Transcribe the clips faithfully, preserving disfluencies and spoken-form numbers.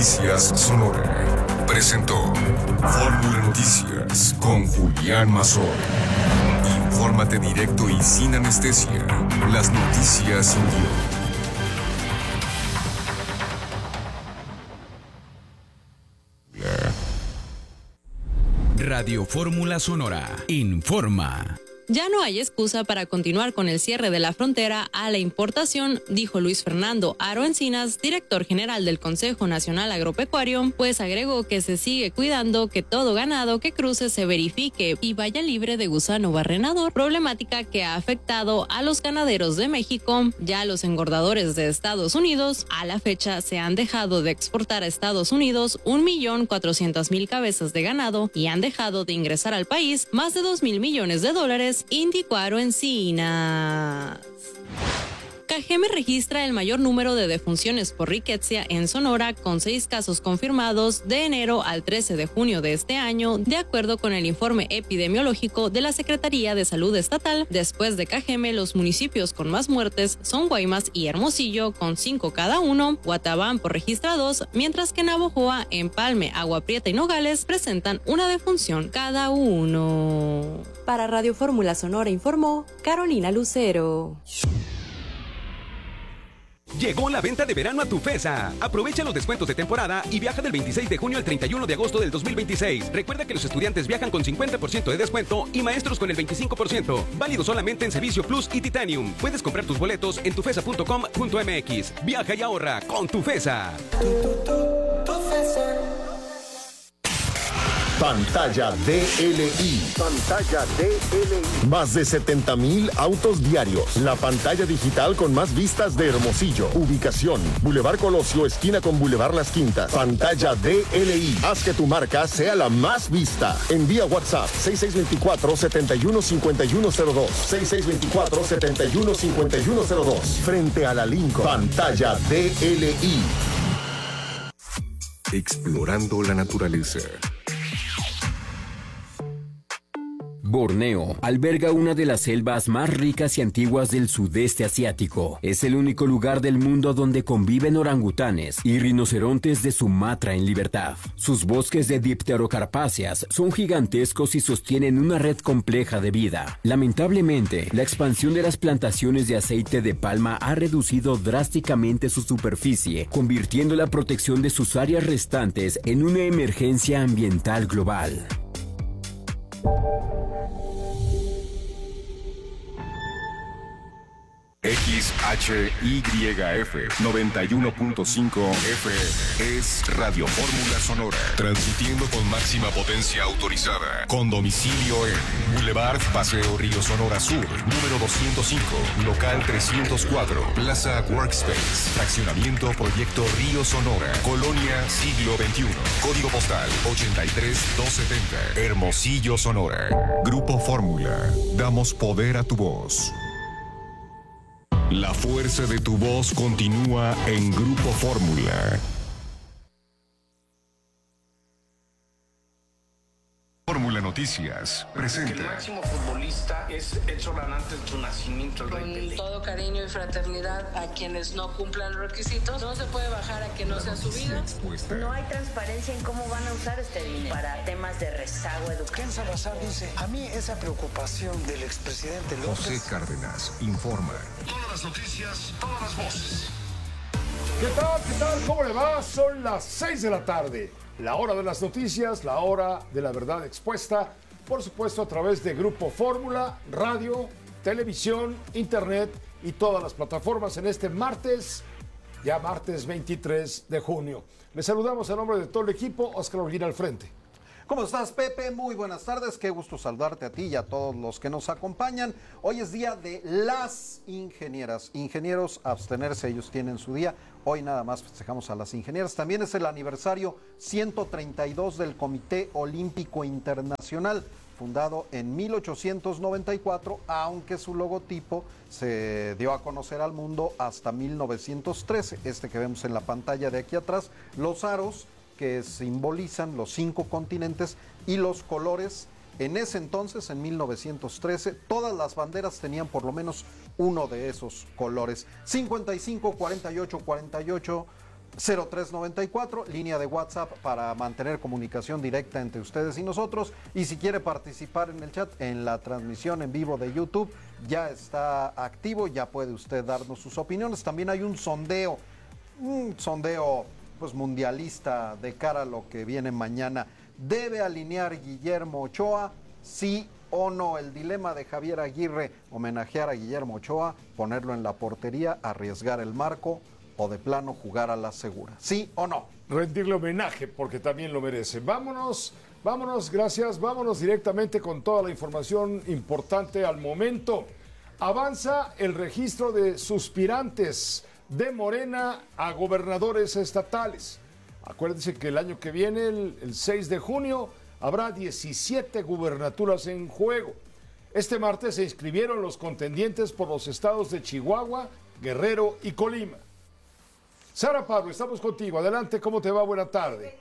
Noticias Sonora presentó Fórmula Noticias con Julián Mazón. Infórmate directo y sin anestesia. Las noticias sin guión. Radio Fórmula Sonora informa. Ya no hay excusa para continuar con el cierre de la frontera a la importación, dijo Luis Fernando Haro Encinas, director general del Consejo Nacional Agropecuario, pues agregó que se sigue cuidando que todo ganado que cruce se verifique y vaya libre de gusano barrenador, problemática que ha afectado a los ganaderos de México. Ya los engordadores de Estados Unidos, a la fecha, se han dejado de exportar a Estados Unidos un millón cuatrocientas mil cabezas de ganado y han dejado de ingresar al país más de dos mil millones de dólares, indicó Haro Encinas. Cajeme registra el mayor número de defunciones por riqueza en Sonora, con seis casos confirmados de enero al trece de junio de este año, de acuerdo con el informe epidemiológico de la Secretaría de Salud Estatal. Después de Cajeme, los municipios con más muertes son Guaymas y Hermosillo, con cinco cada uno. Guatabampo registra dos, mientras que Navojoa, Empalme, Agua Prieta y Nogales presentan una defunción cada uno. Para Radio Fórmula Sonora informó Carolina Lucero. Llegó la venta de verano a Tufesa. Aprovecha los descuentos de temporada y viaja del veintiséis de junio al treinta y uno de agosto del dos mil veintiséis. Recuerda que los estudiantes viajan con cincuenta por ciento de descuento y maestros con el veinticinco por ciento. Válido solamente en Servicio Plus y Titanium. Puedes comprar tus boletos en tufesa punto com punto m x. Viaja y ahorra con Tufesa. Pantalla D L I. Pantalla D L I. Más de setenta mil autos diarios. La pantalla digital con más vistas de Hermosillo. Ubicación: Boulevard Colosio, esquina con Boulevard Las Quintas. Pantalla D L I. Haz que tu marca sea la más vista. Envía WhatsApp seis seis dos cuatro, siete uno cinco uno cero dos. seis seis dos cuatro, siete uno cinco uno cero dos. Frente a la Lincoln. Pantalla D L I. Explorando la naturaleza. Borneo alberga una de las selvas más ricas y antiguas del sudeste asiático. Es el único lugar del mundo donde conviven orangutanes y rinocerontes de Sumatra en libertad. Sus bosques de dipterocarpáceas son gigantescos y sostienen una red compleja de vida. Lamentablemente, la expansión de las plantaciones de aceite de palma ha reducido drásticamente su superficie, convirtiendo la protección de sus áreas restantes en una emergencia ambiental global. X H Y F noventa y uno punto cinco F M es Radio Fórmula Sonora, transmitiendo con máxima potencia autorizada, con domicilio en Boulevard Paseo Río Sonora Sur, número doscientos cinco, local trescientos cuatro, Plaza Workspace, fraccionamiento Proyecto Río Sonora, Colonia Siglo veintiuno, código postal ochenta y tres doscientos setenta, Hermosillo, Sonora. Grupo Fórmula, damos poder a tu voz. La fuerza de tu voz continúa en Grupo Fórmula. Fórmula Noticias presenta. El máximo futbolista es Edson Arantes de su nacimiento, el Rey Pelé. Con todo cariño y fraternidad a quienes no cumplan los requisitos, no se puede bajar a que no sea subido. No hay transparencia en cómo van a usar este dinero para temas de rezago educativo. Ken Salazar dice, a mí esa preocupación del expresidente López. José Cárdenas informa. Todas las noticias, todas las voces. ¿Qué tal? ¿Qué tal? ¿Cómo le va? Son las seis de la tarde. La hora de las noticias, la hora de la verdad expuesta, por supuesto a través de Grupo Fórmula, radio, televisión, internet y todas las plataformas en este martes, ya martes veintitrés de junio. Les saludamos a nombre de todo el equipo, Oscar Olguín al frente. ¿Cómo estás, Pepe? Muy buenas tardes, qué gusto saludarte a ti y a todos los que nos acompañan. Hoy es día de las ingenieras. Ingenieros, abstenerse, ellos tienen su día. Hoy nada más festejamos a las ingenieras. También es el aniversario ciento treinta y dos del Comité Olímpico Internacional, fundado en mil ochocientos noventa y cuatro, aunque su logotipo se dio a conocer al mundo hasta mil novecientos trece. Este que vemos en la pantalla de aquí atrás, los aros que simbolizan los cinco continentes y los colores. En ese entonces, en mil novecientos trece, todas las banderas tenían por lo menos uno de esos colores. cincuenta y cinco, cuarenta y ocho, cuarenta y ocho, cero tres noventa y cuatro, línea de WhatsApp para mantener comunicación directa entre ustedes y nosotros. Y si quiere participar en el chat, en la transmisión en vivo de YouTube, ya está activo, ya puede usted darnos sus opiniones. También hay un sondeo, un sondeo pues mundialista de cara a lo que viene mañana. ¿Debe alinear Guillermo Ochoa? Sí o no. El dilema de Javier Aguirre: homenajear a Guillermo Ochoa, ponerlo en la portería, arriesgar el marco o de plano jugar a la segura. ¿Sí o no? Rendirle homenaje porque también lo merece. Vámonos, vámonos, gracias. Vámonos directamente con toda la información importante al momento. Avanza el registro de suspirantes de Morena a gobernadores estatales. Acuérdense que el año que viene, el, el seis de junio, habrá diecisiete gubernaturas en juego. Este martes se inscribieron los contendientes por los estados de Chihuahua, Guerrero y Colima. Sara Pablo, estamos contigo. Adelante, ¿cómo te va? Buena tarde.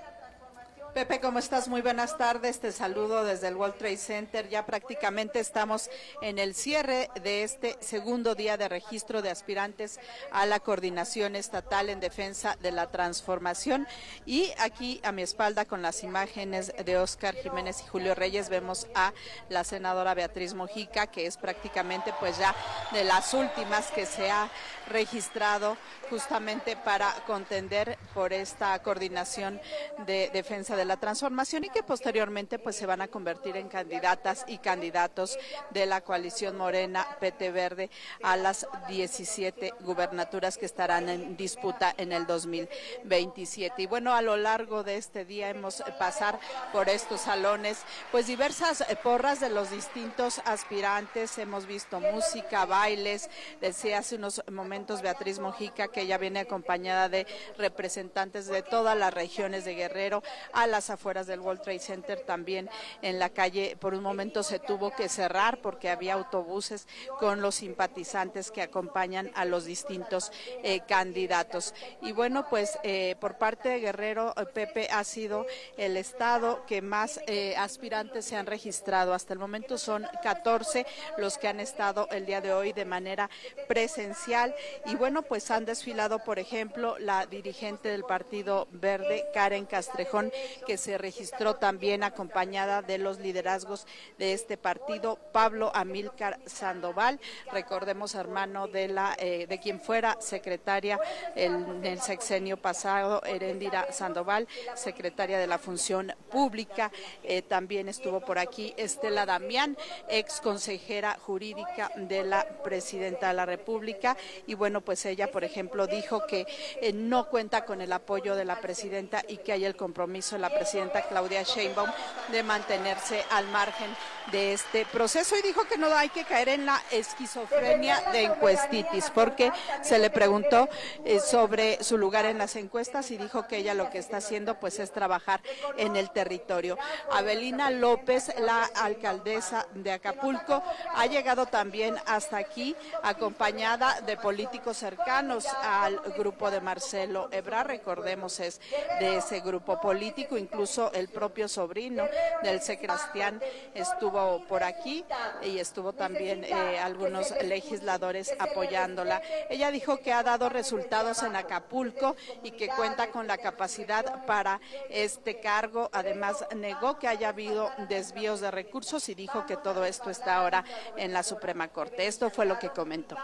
Pepe, ¿cómo estás? Muy buenas tardes. Te saludo desde el World Trade Center. Ya prácticamente estamos en el cierre de este segundo día de registro de aspirantes a la coordinación estatal en defensa de la transformación. Y aquí a mi espalda, con las imágenes de Óscar Jiménez y Julio Reyes, vemos a la senadora Beatriz Mojica, que es prácticamente pues ya de las últimas que se ha registrado justamente para contender por esta coordinación de defensa de la transformación, y que posteriormente pues se van a convertir en candidatas y candidatos de la coalición Morena P T Verde a las diecisiete gubernaturas que estarán en disputa en el dos mil veintisiete. Y bueno, a lo largo de este día hemos pasar por estos salones pues diversas porras de los distintos aspirantes. Hemos visto música, bailes. Decía hace unos momentos Beatriz Mojica que ella viene acompañada de representantes de todas las regiones de Guerrero. A las afueras del World Trade Center también en la calle por un momento se tuvo que cerrar porque había autobuses con los simpatizantes que acompañan a los distintos eh, candidatos. Y bueno, pues eh, por parte de Guerrero, Pepe, ha sido el estado que más eh, aspirantes se han registrado. Hasta el momento son catorce los que han estado el día de hoy de manera presencial. Y bueno, pues han desfilado, por ejemplo, la dirigente del Partido Verde, Karen Castrejón, que se registró también acompañada de los liderazgos de este partido, Pablo Amílcar Sandoval, recordemos hermano de la eh, de quien fuera secretaria en el sexenio pasado, Heréndira Sandoval, secretaria de la Función Pública. Eh, también estuvo por aquí Estela Damián, ex consejera jurídica de la presidenta de la República, y bueno, pues ella, por ejemplo, dijo que eh, no cuenta con el apoyo de la presidenta y que hay el compromiso de la presidenta Claudia Sheinbaum de mantenerse al margen de este proceso, y dijo que no hay que caer en la esquizofrenia de encuestitis, porque se le preguntó eh, sobre su lugar en las encuestas y dijo que ella lo que está haciendo pues es trabajar en el territorio. Abelina López, la alcaldesa de Acapulco, ha llegado también hasta aquí acompañada de políticos cercanos al grupo de Marcelo Ebrard, recordemos es de ese grupo político. Incluso el propio sobrino del Sebastián estuvo por aquí y estuvo también eh, algunos legisladores apoyándola. Ella dijo que ha dado resultados en Acapulco y que cuenta con la capacidad para este cargo. Además, negó que haya habido desvíos de recursos y dijo que todo esto está ahora en la Suprema Corte. Esto fue lo que comentó.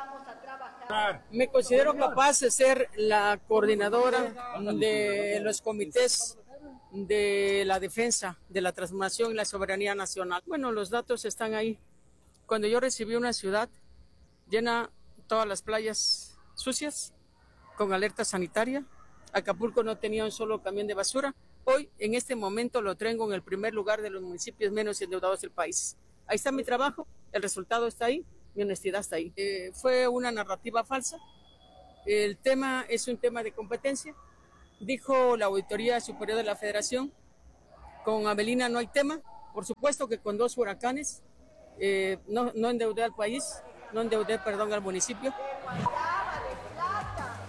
Me considero capaz de ser la coordinadora de los comités de la defensa de la transformación y la soberanía nacional. Bueno, los datos están ahí. Cuando yo recibí una ciudad llena todas las playas sucias, con alerta sanitaria, Acapulco no tenía un solo camión de basura. Hoy, en este momento, lo tengo en el primer lugar de los municipios menos endeudados del país. Ahí está mi trabajo, el resultado está ahí, mi honestidad está ahí. Eh, fue una narrativa falsa. El tema es un tema de competencia. Dijo la Auditoría Superior de la Federación, con Abelina no hay tema. Por supuesto que con dos huracanes eh, no, no endeudé al país, no endeudé, perdón, al municipio.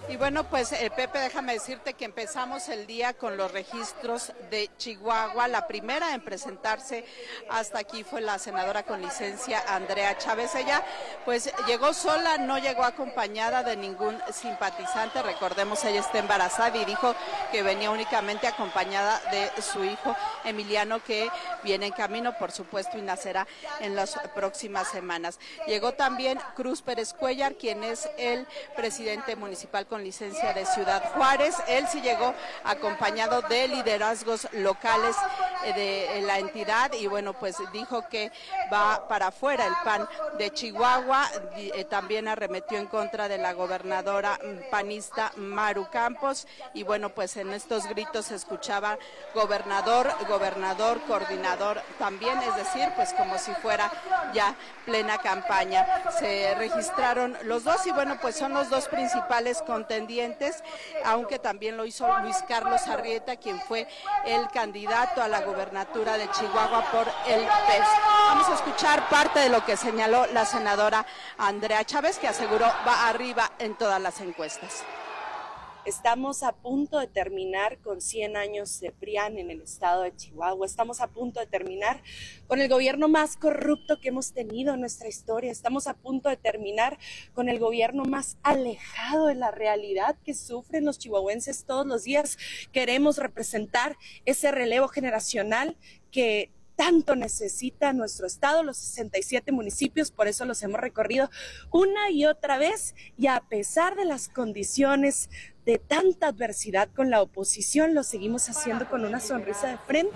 Y bueno, pues eh, Pepe, déjame decirte que empezamos el día con los registros de Chihuahua. La primera en presentarse hasta aquí fue la senadora con licencia Andrea Chávez. Ella pues llegó sola, no llegó acompañada de ningún simpatizante. Recordemos, ella está embarazada y dijo que venía únicamente acompañada de su hijo Emiliano, que viene en camino, por supuesto, y nacerá en las próximas semanas. Llegó también Cruz Pérez Cuellar, quien es el presidente municipal con licencia de Ciudad Juárez. Él sí llegó acompañado de liderazgos locales de la entidad y bueno, pues dijo que va para afuera el P A N de Chihuahua. También arremetió en contra de la gobernadora panista Maru Campos y bueno, pues en estos gritos se escuchaba gobernador, gobernador, coordinador también, es decir, pues como si fuera ya plena campaña. Se registraron los dos y bueno, pues son los dos principales contendientes, aunque también lo hizo Luis Carlos Arrieta, quien fue el candidato a la gobernatura de Chihuahua por el P E S. Vamos a escuchar parte de lo que señaló la senadora Andrea Chávez, que aseguró va arriba en todas las encuestas. Estamos a punto de terminar con cien años de P R I A N en el estado de Chihuahua. Estamos a punto de terminar con el gobierno más corrupto que hemos tenido en nuestra historia. Estamos a punto de terminar con el gobierno más alejado de la realidad que sufren los chihuahuenses todos los días. Queremos representar ese relevo generacional que tanto necesita nuestro estado, los sesenta y siete municipios, por eso los hemos recorrido una y otra vez y a pesar de las condiciones de tanta adversidad con la oposición, lo seguimos haciendo con una sonrisa de frente.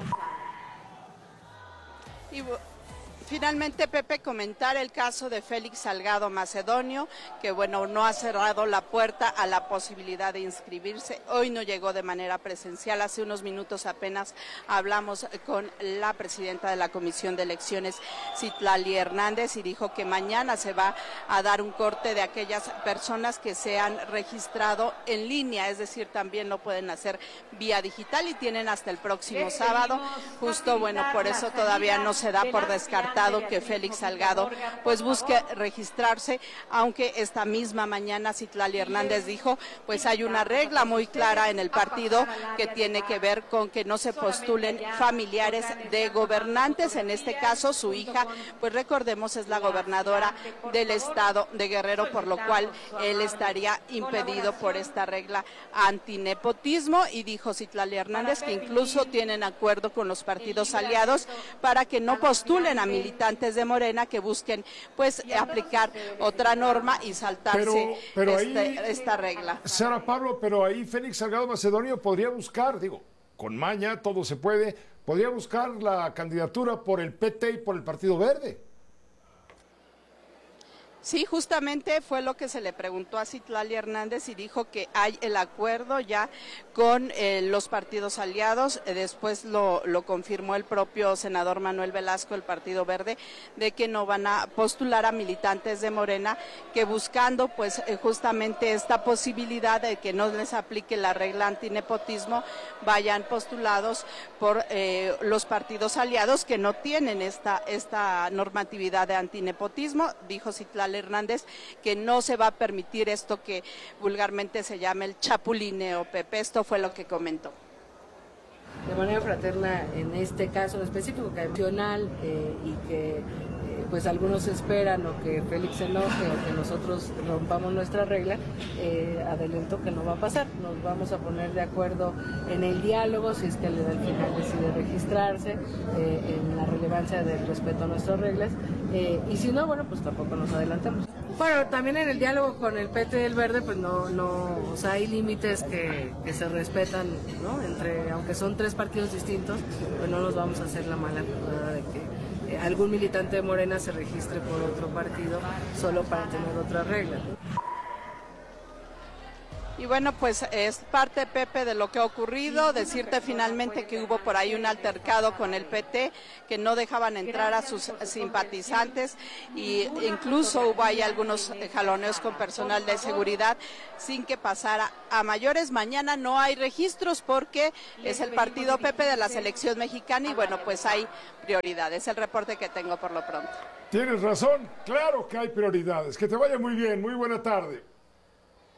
Y finalmente, Pepe, comentar el caso de Félix Salgado Macedonio, que bueno, no ha cerrado la puerta a la posibilidad de inscribirse. Hoy no llegó de manera presencial. Hace unos minutos apenas hablamos con la presidenta de la Comisión de Elecciones, Citlali Hernández, y dijo que mañana se va a dar un corte de aquellas personas que se han registrado en línea, es decir, también lo pueden hacer vía digital y tienen hasta el próximo sábado. Justo, bueno, por eso todavía no se da por descartado que Félix Salgado pues busque registrarse, aunque esta misma mañana Citlali Hernández dijo pues hay una regla muy clara en el partido que tiene que ver con que no se postulen familiares de gobernantes, en este caso su hija, pues recordemos es la gobernadora del estado de Guerrero, por lo cual él estaría impedido por esta regla antinepotismo, y dijo Citlali Hernández que incluso tienen acuerdo con los partidos aliados para que no postulen a militantes de Morena que busquen pues aplicar otra norma y saltarse pero, pero este, ahí, esta regla. Sara Pablo, pero ahí Félix Salgado Macedonio podría buscar, digo, con maña todo se puede, podría buscar la candidatura por el P T y por el Partido Verde. Sí, justamente fue lo que se le preguntó a Citlali Hernández y dijo que hay el acuerdo ya con eh, los partidos aliados. Eh, después lo, lo confirmó el propio senador Manuel Velasco, el Partido Verde, de que no van a postular a militantes de Morena, que buscando pues eh, justamente esta posibilidad de que no les aplique la regla antinepotismo, vayan postulados por eh, los partidos aliados que no tienen esta, esta normatividad de antinepotismo. Dijo Citlali Hernández que no se va a permitir esto que vulgarmente se llama el chapulineo, Pepe. Esto fue lo que comentó. De manera fraterna, en este caso en específico, que es opcional eh, y que eh, pues algunos esperan o que Félix se enoje o que nosotros rompamos nuestra regla, eh, adelanto que no va a pasar. Nos vamos a poner de acuerdo en el diálogo, si es que al final decide registrarse, eh, en la relevancia del respeto a nuestras reglas, eh, y si no, bueno, pues tampoco nos adelantamos. Bueno, también en el diálogo con el P T y el Verde, pues no, no, o sea, hay límites que, que se respetan, ¿no? Entre, aunque son tres partidos distintos, pues no nos vamos a hacer la mala jugada de que eh, algún militante de Morena se registre por otro partido solo para tener otras reglas, ¿no? Y bueno, pues es parte, Pepe, de lo que ha ocurrido. Decirte finalmente que hubo por ahí un altercado con el P T, que no dejaban entrar a sus simpatizantes, y incluso hubo ahí algunos jaloneos con personal de seguridad sin que pasara a mayores. Mañana no hay registros porque es el partido, Pepe, de la selección mexicana y bueno, pues hay prioridades. El reporte que tengo por lo pronto. Tienes razón, claro que hay prioridades. Que te vaya muy bien, muy buena tarde.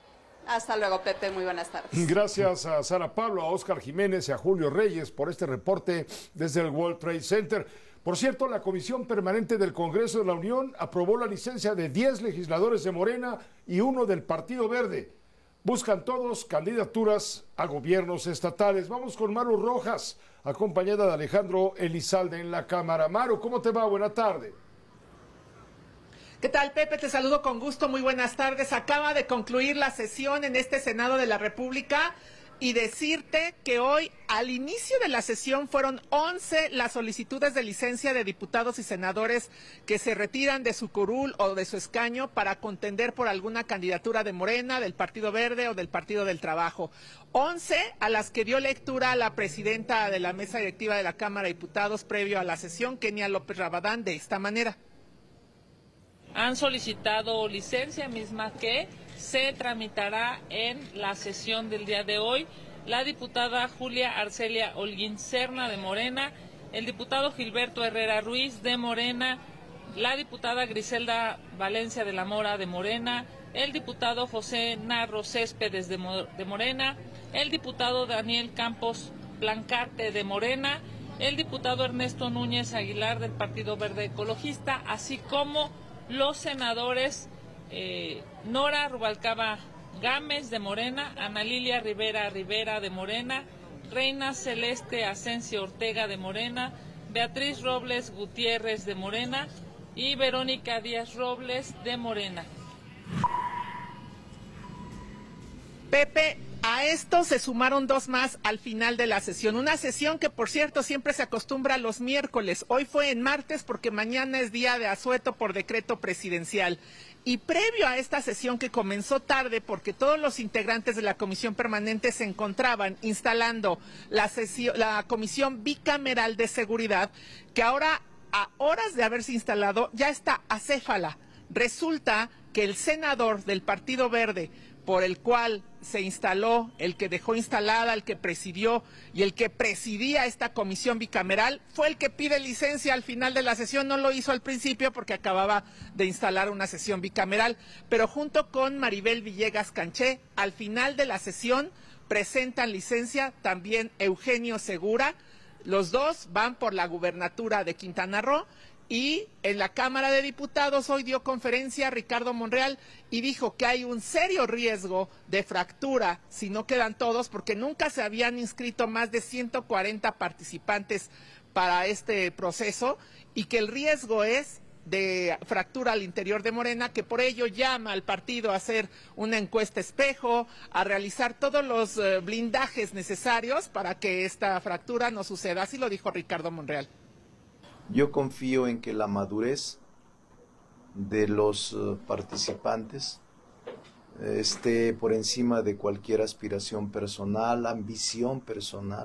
Hasta luego, Pepe. Muy buenas tardes. Gracias a Sara Pablo, a Óscar Jiménez y a Julio Reyes por este reporte desde el World Trade Center. Por cierto, la Comisión Permanente del Congreso de la Unión aprobó la licencia de diez legisladores de Morena y uno del Partido Verde. Buscan todos candidaturas a gobiernos estatales. Vamos con Maru Rojas, acompañada de Alejandro Elizalde en la Cámara. Maru, ¿cómo te va? Buena tarde. ¿Qué tal, Pepe? Te saludo con gusto. Muy buenas tardes. Acaba de concluir la sesión en este Senado de la República y decirte que hoy, al inicio de la sesión, fueron once las solicitudes de licencia de diputados y senadores que se retiran de su curul o de su escaño para contender por alguna candidatura de Morena, del Partido Verde o del Partido del Trabajo. once a las que dio lectura la presidenta de la mesa directiva de la Cámara de Diputados previo a la sesión, Kenia López Rabadán, de esta manera. Han solicitado licencia misma que se tramitará en la sesión del día de hoy. La diputada Julia Arcelia Holguín Serna de Morena, el diputado Gilberto Herrera Ruiz de Morena, la diputada Griselda Valencia de la Mora de Morena, el diputado José Narro Céspedes de, Mo de Morena, el diputado Daniel Campos Blancarte de Morena, el diputado Ernesto Núñez Aguilar del Partido Verde Ecologista, así como los senadores eh, Nora Rubalcaba Gámez de Morena, Ana Lilia Rivera Rivera de Morena, Reina Celeste Asensio Ortega de Morena, Beatriz Robles Gutiérrez de Morena y Verónica Díaz Robles de Morena. Pepe, a esto se sumaron dos más al final de la sesión. Una sesión que, por cierto, siempre se acostumbra los miércoles. Hoy fue en martes porque mañana es día de asueto por decreto presidencial. Y previo a esta sesión, que comenzó tarde porque todos los integrantes de la Comisión Permanente se encontraban instalando la, sesión, la Comisión Bicameral de Seguridad, que ahora, a horas de haberse instalado, ya está acéfala. Resulta que el senador del Partido Verde, por el cual se instaló, el que dejó instalada, el que presidió y el que presidía esta comisión bicameral, fue el que pide licencia al final de la sesión. No lo hizo al principio porque acababa de instalar una sesión bicameral, pero junto con Maribel Villegas Canché, al final de la sesión presentan licencia también Eugenio Segura. Los dos van por la gubernatura de Quintana Roo. Y en la Cámara de Diputados hoy dio conferencia Ricardo Monreal y dijo que hay un serio riesgo de fractura si no quedan todos, porque nunca se habían inscrito más de ciento cuarenta participantes para este proceso y que el riesgo es de fractura al interior de Morena, que por ello llama al partido a hacer una encuesta espejo, a realizar todos los eh, blindajes necesarios para que esta fractura no suceda. Así lo dijo Ricardo Monreal. Yo confío en que la madurez de los uh, participantes eh, esté por encima de cualquier aspiración personal, ambición personal,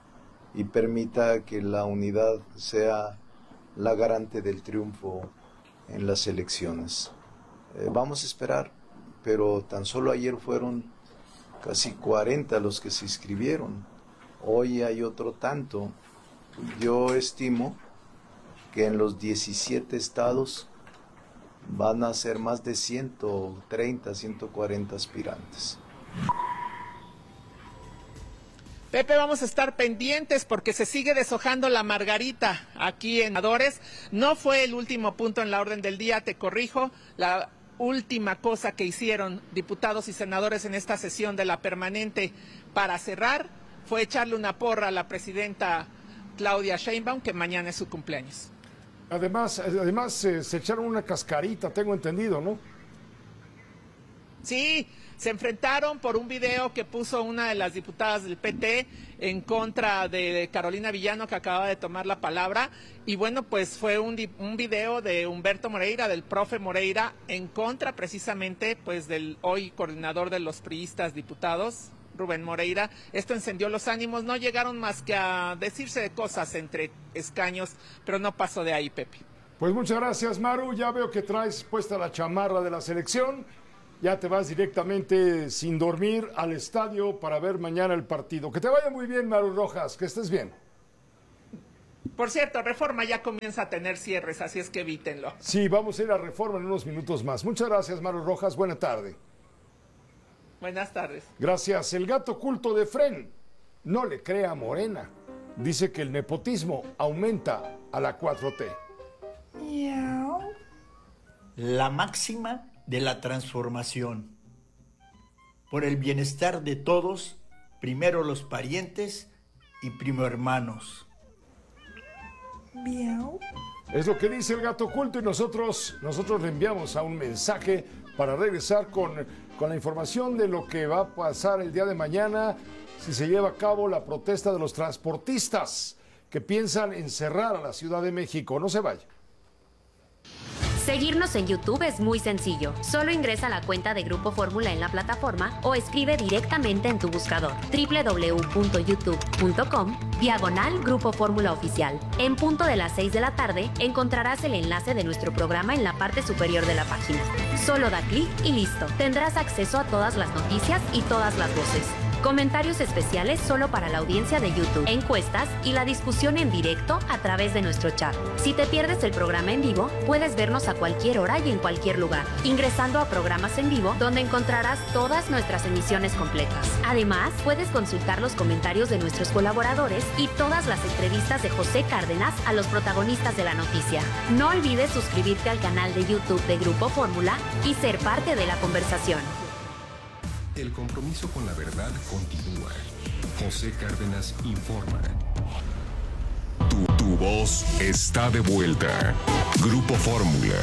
y permita que la unidad sea la garante del triunfo en las elecciones. Eh, vamos a esperar, pero tan solo ayer fueron casi cuarenta los que se inscribieron. Hoy hay otro tanto. Yo estimo que en los diecisiete estados van a ser más de ciento treinta, ciento cuarenta aspirantes. Pepe, vamos a estar pendientes porque se sigue deshojando la margarita aquí en Senadores. No fue el último punto en la orden del día, te corrijo. La última cosa que hicieron diputados y senadores en esta sesión de la permanente para cerrar fue echarle una porra a la presidenta Claudia Sheinbaum, que mañana es su cumpleaños. Además, además eh, se echaron una cascarita, tengo entendido, ¿no? Sí, se enfrentaron por un video que puso una de las diputadas del P T en contra de Carolina Villano, que acaba de tomar la palabra. Y bueno, pues fue un, un video de Humberto Moreira, del profe Moreira, en contra precisamente pues del hoy coordinador de los priistas diputados, Rubén Moreira. Esto encendió los ánimos, no llegaron más que a decirse de cosas entre escaños, pero no pasó de ahí, Pepe. Pues muchas gracias, Maru. Ya veo que traes puesta la chamarra de la selección. Ya te vas directamente sin dormir al estadio para ver mañana el partido. Que te vaya muy bien, Maru Rojas, que estés bien. Por cierto, Reforma ya comienza a tener cierres, así es que evítenlo. Sí, vamos a ir a Reforma en unos minutos más. Muchas gracias, Maru Rojas. Buena tarde. Buenas tardes. Gracias. El gato oculto de Fren no le crea a Morena. Dice que el nepotismo aumenta a la cuatro T. La máxima de la transformación. Por el bienestar de todos, primero los parientes y primo hermanos. Miau. Es lo que dice el gato oculto y nosotros, nosotros le enviamos a un mensaje para regresar con, con la información de lo que va a pasar el día de mañana si se lleva a cabo la protesta de los transportistas que piensan encerrar a la Ciudad de México. No se vaya. Seguirnos en YouTube es muy sencillo. Solo ingresa a la cuenta de Grupo Fórmula en la plataforma o escribe directamente en tu buscador doble u doble u doble u punto youtube punto com diagonal Grupo Fórmula Oficial. En punto de las seis de la tarde encontrarás el enlace de nuestro programa en la parte superior de la página. Solo da clic y listo. Tendrás acceso a todas las noticias y todas las voces. Comentarios especiales solo para la audiencia de YouTube, encuestas y la discusión en directo a través de nuestro chat. Si te pierdes el programa en vivo, puedes vernos a cualquier hora y en cualquier lugar, ingresando a programas en vivo donde encontrarás todas nuestras emisiones completas. Además, puedes consultar los comentarios de nuestros colaboradores y todas las entrevistas de José Cárdenas a los protagonistas de la noticia. No olvides suscribirte al canal de YouTube de Grupo Fórmula y ser parte de la conversación. El compromiso con la verdad continúa. José Cárdenas informa. Tu, tu voz está de vuelta. Grupo Fórmula.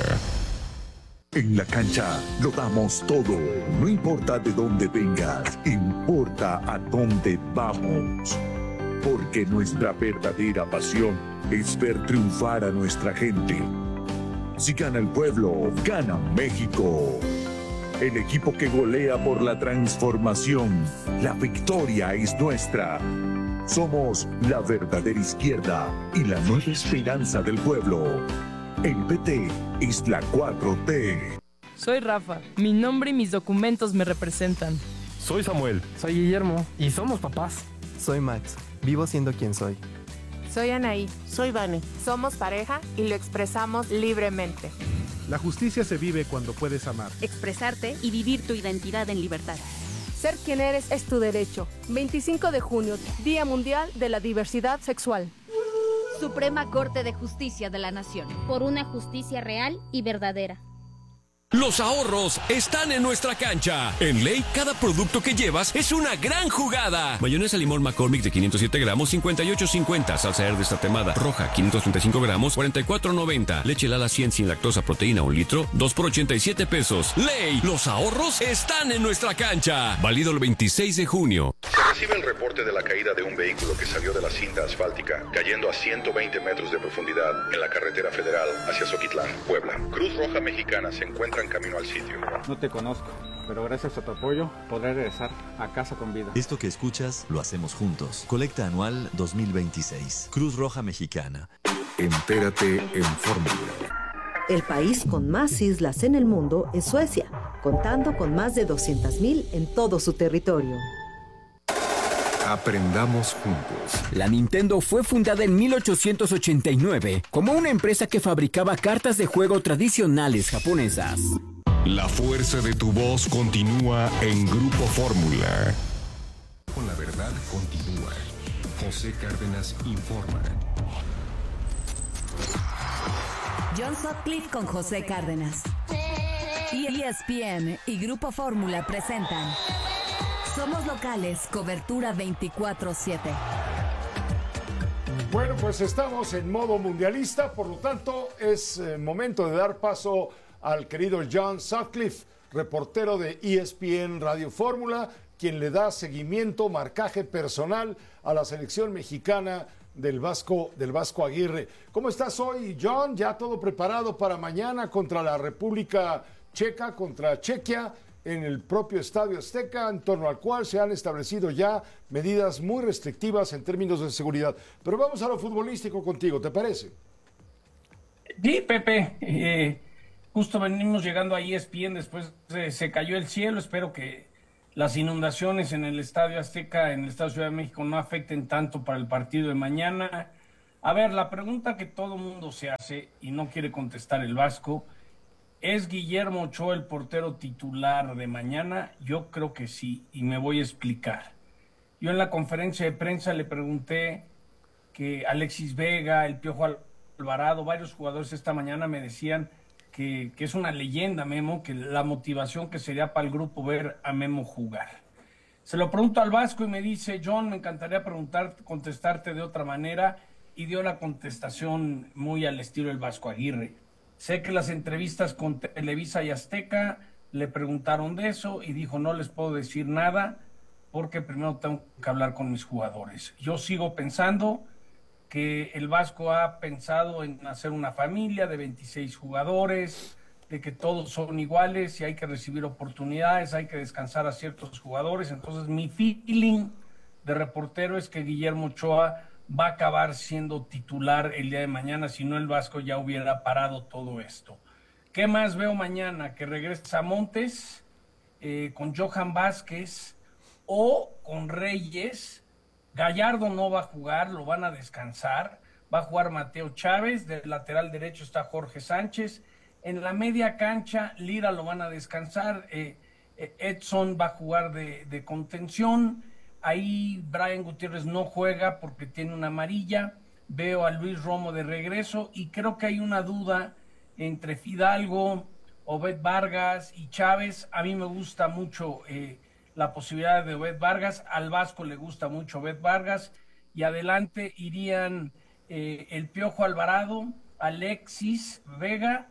En la cancha lo damos todo. No importa de dónde vengas, importa a dónde vamos. Porque nuestra verdadera pasión es ver triunfar a nuestra gente. Si gana el pueblo, gana México. El equipo que golea por la transformación. La victoria es nuestra. Somos la verdadera izquierda y la nueva esperanza del pueblo. El P T es la cuatro T. Soy Rafa. Mi nombre y mis documentos me representan. Soy Samuel. Soy Guillermo. Y somos papás. Soy Max. Vivo siendo quien soy. Soy Anaí. Soy Vane. Somos pareja y lo expresamos libremente. La justicia se vive cuando puedes amar, expresarte y vivir tu identidad en libertad. Ser quien eres es tu derecho. veinticinco de junio, Día Mundial de la Diversidad Sexual. Suprema Corte de Justicia de la Nación. Por una justicia real y verdadera. Los ahorros están en nuestra cancha. En Ley, cada producto que llevas es una gran jugada. Mayonesa limón McCormick de quinientos siete gramos, cincuenta y ocho cincuenta. Salsa Herdes tatemada roja, quinientos treinta y cinco gramos, cuarenta y cuatro noventa. Leche Lala cien sin lactosa proteína, un litro, dos por ochenta y siete pesos. Ley, los ahorros están en nuestra cancha. Válido el veintiséis de junio. Se recibe el reporte de la caída de un vehículo que salió de la cinta asfáltica, cayendo a ciento veinte metros de profundidad en la carretera federal hacia Zoquitlán, Puebla. Cruz Roja Mexicana se encuentra en camino al sitio. No te conozco, pero gracias a tu apoyo podré regresar a casa con vida. Esto que escuchas lo hacemos juntos. Colecta anual dos mil veintiséis. Cruz Roja Mexicana. Entérate en Fórmula. El país con más islas en el mundo es Suecia, contando con más de doscientas mil en todo su territorio. Aprendamos juntos. La Nintendo fue fundada en mil ochocientos ochenta y nueve como una empresa que fabricaba cartas de juego tradicionales japonesas. La fuerza de tu voz continúa en Grupo Fórmula. Con la verdad continúa. José Cárdenas informa. John Sutcliffe con José Cárdenas. E S P N y Grupo Fórmula presentan Somos Locales, cobertura veinticuatro siete. Bueno, pues estamos en modo mundialista, por lo tanto es eh, momento de dar paso al querido John Sutcliffe, reportero de E S P N Radio Fórmula, quien le da seguimiento, marcaje personal a la selección mexicana del Vasco, del Vasco Aguirre. ¿Cómo estás hoy, John? ¿Ya todo preparado para mañana contra la República Checa, contra Chequia, en el propio Estadio Azteca, en torno al cual se han establecido ya medidas muy restrictivas en términos de seguridad? Pero vamos a lo futbolístico contigo, ¿te parece? Sí, Pepe, eh, justo venimos llegando a E S P N, después eh, se cayó el cielo. Espero que las inundaciones en el Estadio Azteca, en el Estadio Ciudad de México, no afecten tanto para el partido de mañana. A ver, la pregunta que todo mundo se hace y no quiere contestar el Vasco: ¿Es Guillermo Ochoa el portero titular de mañana? Yo creo que sí, y me voy a explicar. Yo en la conferencia de prensa le pregunté que Alexis Vega, el Piojo Alvarado, varios jugadores esta mañana me decían que, que es una leyenda, Memo, que la motivación que sería para el grupo ver a Memo jugar. Se lo pregunto al Vasco y me dice, John, me encantaría preguntar, contestarte de otra manera, y dio la contestación muy al estilo del Vasco Aguirre. Sé que las entrevistas con Televisa y Azteca le preguntaron de eso y dijo, no les puedo decir nada porque primero tengo que hablar con mis jugadores. Yo sigo pensando que el Vasco ha pensado en hacer una familia de veintiséis jugadores, de que todos son iguales y hay que recibir oportunidades, hay que descansar a ciertos jugadores. Entonces mi feeling de reportero es que Guillermo Ochoa va a acabar siendo titular el día de mañana, si no el Vasco ya hubiera parado todo esto. ¿Qué más veo mañana? Que regresa Montes eh, con Johan Vázquez o con Reyes. Gallardo no va a jugar, lo van a descansar. Va a jugar Mateo Chávez, del lateral derecho está Jorge Sánchez. En la media cancha, Lira lo van a descansar, eh, eh, Edson va a jugar de, de contención. Ahí Brian Gutiérrez no juega porque tiene una amarilla. Veo a Luis Romo de regreso y creo que hay una duda entre Fidalgo, Obed Vargas y Chávez. A mí me gusta mucho eh, la posibilidad de Obed Vargas. Al Vasco le gusta mucho Obed Vargas. Y adelante irían eh, el Piojo Alvarado, Alexis Vega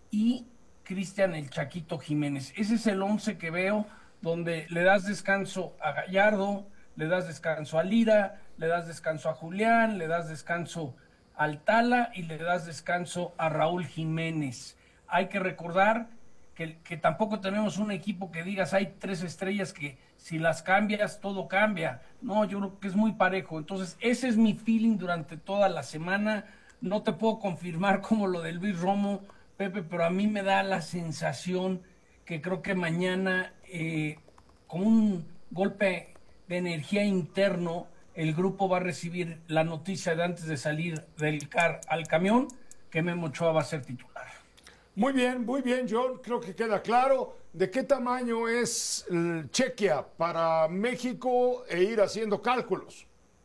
y Cristian el Chaquito Jiménez. Ese es el once que veo, donde le das descanso a Gallardo, le das descanso a Lira, le das descanso a Julián, le das descanso al Tala y le das descanso a Raúl Jiménez. Hay que recordar que, que tampoco tenemos un equipo que digas hay tres estrellas que si las cambias todo cambia. No, yo creo que es muy parejo. Entonces ese es mi feeling durante toda la semana. No te puedo confirmar como lo de Luis Romo, Pepe, pero a mí me da la sensación que creo que mañana eh, con un golpe de energía interno, el grupo va a recibir la noticia de antes de salir del car al camión, que Memo Ochoa va a ser titular. Muy bien, muy bien, John. Creo que queda claro de qué tamaño es Chequia para México e ir haciendo cálculos.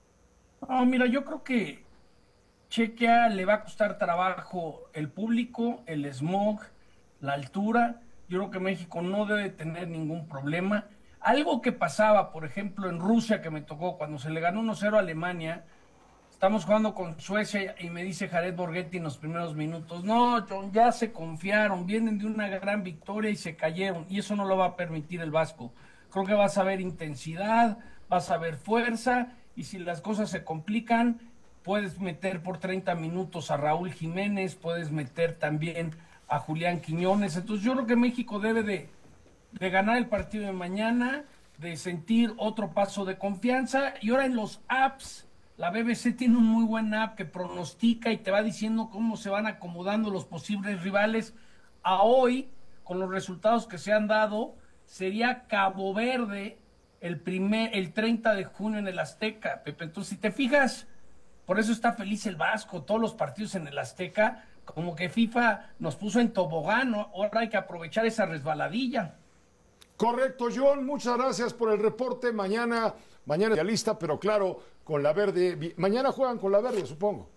No, mira, yo creo que Chequia le va a costar trabajo el público, el smog, la altura. Yo creo que México no debe tener ningún problema. Algo que pasaba, por ejemplo, en Rusia, que me tocó, cuando se le ganó uno cero a Alemania, estamos jugando con Suecia y me dice Jared Borghetti en los primeros minutos, no, John, ya se confiaron, vienen de una gran victoria y se cayeron, y eso no lo va a permitir el Vasco. Creo que vas a ver intensidad, vas a ver fuerza, y si las cosas se complican, puedes meter por treinta minutos a Raúl Jiménez, puedes meter también a Julián Quiñones. Entonces yo creo que México debe de de ganar el partido de mañana, de sentir otro paso de confianza. Y ahora en los apps, la B B C tiene un muy buen app que pronostica y te va diciendo cómo se van acomodando los posibles rivales. A hoy, con los resultados que se han dado, sería Cabo Verde el primer, el treinta de junio en el Azteca, Pepe. Entonces, si te fijas, por eso está feliz el Vasco, todos los partidos en el Azteca, como que FIFA nos puso en tobogán, ¿no? Ahora hay que aprovechar esa resbaladilla. Correcto, John, muchas gracias por el reporte. Mañana, mañana ya lista, pero claro, con la verde. Mañana juegan con la verde, supongo.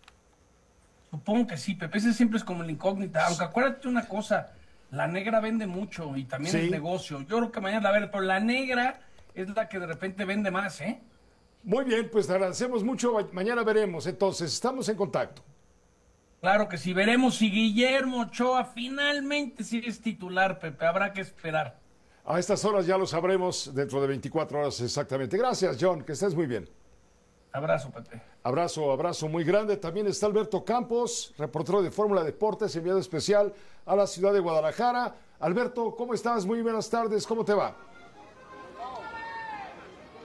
Supongo que sí, Pepe, ese siempre es como la incógnita. Aunque acuérdate una cosa, la negra vende mucho y también sí. Es negocio. Yo creo que mañana la verde, pero la negra es la que de repente vende más, ¿eh? Muy bien, pues te agradecemos mucho. Mañana veremos, entonces, estamos en contacto. Claro que sí, veremos si Guillermo Ochoa finalmente sí es titular, Pepe, habrá que esperar. A estas horas ya lo sabremos dentro de veinticuatro horas exactamente. Gracias, John, que estés muy bien. Abrazo, Pepe. Abrazo, abrazo muy grande. También está Alberto Campos, reportero de Fórmula Deportes, enviado especial a la ciudad de Guadalajara. Alberto, ¿cómo estás? Muy buenas tardes, ¿cómo te va?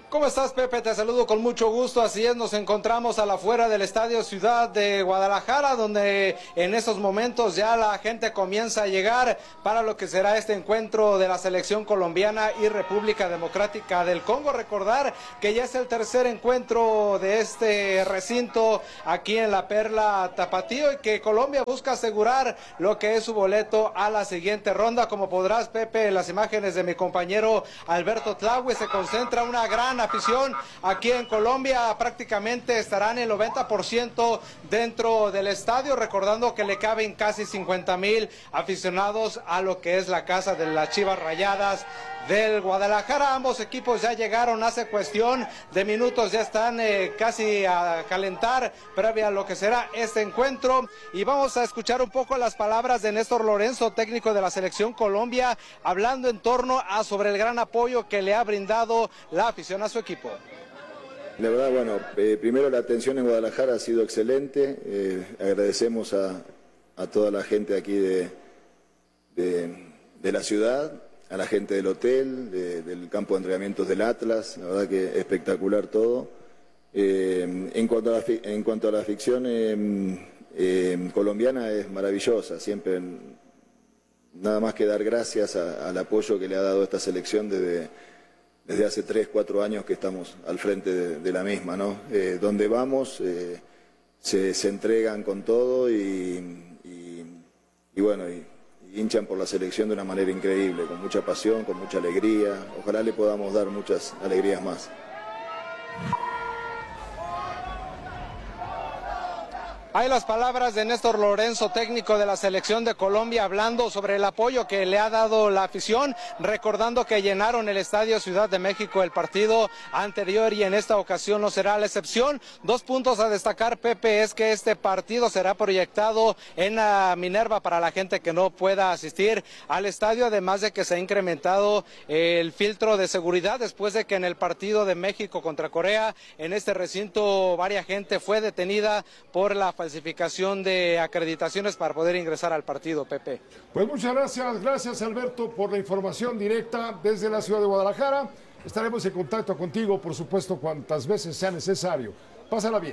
¿Cómo estás, Pepe? Te saludo con mucho gusto. Así es, nos encontramos a la afuera del Estadio Ciudad de Guadalajara, donde en estos momentos ya la gente comienza a llegar para lo que será este encuentro de la selección colombiana y República Democrática del Congo. Recordar que ya es el tercer encuentro de este recinto aquí en la Perla Tapatío y que Colombia busca asegurar lo que es su boleto a la siguiente ronda. Como podrás, Pepe, en las imágenes de mi compañero Alberto Tlaue, se concentra una gran afición aquí en Colombia. Prácticamente estarán el noventa por ciento dentro del estadio, recordando que le caben casi cincuenta mil aficionados a lo que es la casa de las Chivas Rayadas del Guadalajara. Ambos equipos ya llegaron hace cuestión de minutos, ya están eh, casi a calentar previa a lo que será este encuentro, y vamos a escuchar un poco las palabras de Néstor Lorenzo, técnico de la selección Colombia, hablando en torno a sobre el gran apoyo que le ha brindado la afición a su equipo. La verdad, bueno, eh, primero la atención en Guadalajara ha sido excelente, eh, agradecemos a, a toda la gente aquí de, de, de la ciudad, a la gente del hotel, de, del campo de entrenamientos del Atlas, la verdad que espectacular todo. Eh, en, cuanto a la, en cuanto a la ficción eh, eh, colombiana, es maravillosa, siempre nada más que dar gracias a, al apoyo que le ha dado esta selección desde, desde hace tres, cuatro años que estamos al frente de, de la misma, ¿no? Eh, donde vamos eh, se, se entregan con todo y, y, y bueno, y, hinchan por la selección de una manera increíble, con mucha pasión, con mucha alegría. Ojalá le podamos dar muchas alegrías más. Hay las palabras de Néstor Lorenzo, técnico de la selección de Colombia, hablando sobre el apoyo que le ha dado la afición, recordando que llenaron el Estadio Ciudad de México el partido anterior y en esta ocasión no será la excepción. Dos puntos a destacar, Pepe, es que este partido será proyectado en la Minerva para la gente que no pueda asistir al estadio, además de que se ha incrementado el filtro de seguridad después de que en el partido de México contra Corea, en este recinto, varias gente fue detenida por la falsificación de acreditaciones para poder ingresar al partido, Pepe. Pues muchas gracias, gracias Alberto por la información directa desde la ciudad de Guadalajara. Estaremos en contacto contigo, por supuesto, cuantas veces sea necesario. Pásala bien.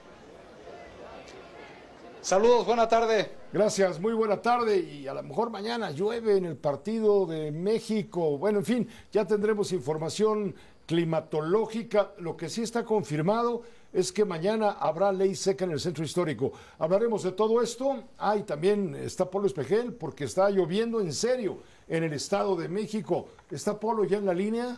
Saludos, buena tarde. Gracias, muy buena tarde, y a lo mejor mañana llueve en el partido de México. Bueno, en fin, ya tendremos información climatológica. Lo que sí está confirmado es que mañana habrá ley seca en el centro histórico. Hablaremos de todo esto. Ah, y también está Polo Espejel, porque está lloviendo en serio en el Estado de México. ¿Está Polo ya en la línea?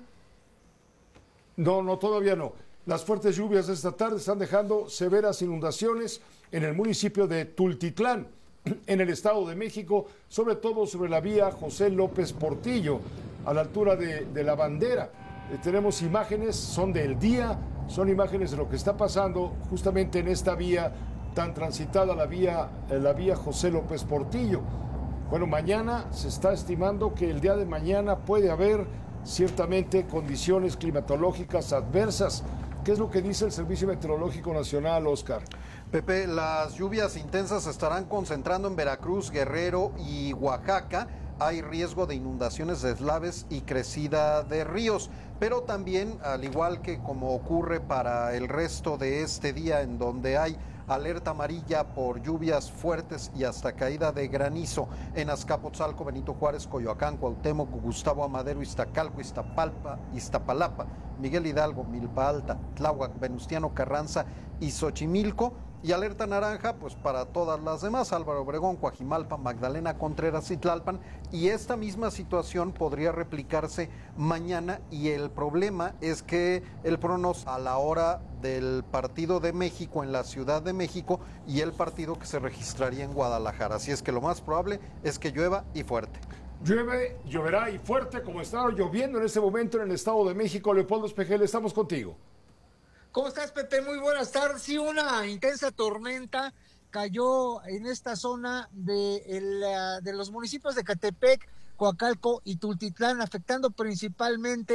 No, no, todavía no. Las fuertes lluvias de esta tarde están dejando severas inundaciones en el municipio de Tultitlán, en el Estado de México, sobre todo sobre la vía José López Portillo, a la altura de, de la Bandera. Eh, tenemos imágenes, son del día, son imágenes de lo que está pasando justamente en esta vía tan transitada, la vía, eh, la vía José López Portillo. Bueno, mañana se está estimando que el día de mañana puede haber ciertamente condiciones climatológicas adversas. ¿Qué es lo que dice el Servicio Meteorológico Nacional, Oscar? Pepe, las lluvias intensas se estarán concentrando en Veracruz, Guerrero y Oaxaca. Hay riesgo de inundaciones de deslaves y crecida de ríos, pero también, al igual que como ocurre para el resto de este día, en donde hay alerta amarilla por lluvias fuertes y hasta caída de granizo en Azcapotzalco, Benito Juárez, Coyoacán, Cuauhtémoc, Gustavo Amadero, Iztacalco, Iztapalpa, Iztapalapa, Miguel Hidalgo, Milpa Alta, Tláhuac, Venustiano Carranza y Xochimilco. Y alerta naranja, pues para todas las demás, Álvaro Obregón, Coajimalpa, Magdalena Contreras y Tlalpan. Y esta misma situación podría replicarse mañana, y el problema es que el pronóstico a la hora del partido de México en la Ciudad de México y el partido que se registraría en Guadalajara. Así es que lo más probable es que llueva y fuerte. Llueve, lloverá y fuerte, como está lloviendo en este momento en el Estado de México. Leopoldo Espejel, estamos contigo. ¿Cómo estás, Pepe? Muy buenas tardes. Sí, una intensa tormenta cayó en esta zona de, el, de los municipios de Catepec, Coacalco y Tultitlán, afectando principalmente